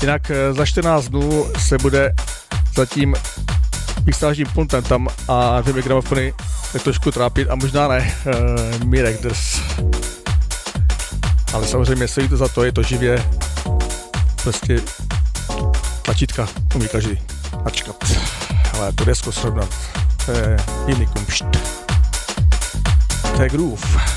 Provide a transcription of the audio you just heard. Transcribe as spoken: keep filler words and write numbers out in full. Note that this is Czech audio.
Jinak za čtrnáct dnů se bude zatím mixážním pultem tam a dvěmi gramofony tak trošku trápit a možná ne uh, Mirek Drs. Ale samozřejmě stojí to za to, je to živě. Prostě tlačítka umí každý načkat. Ale to desku srovnat, to je jiný kumšt. To je groove.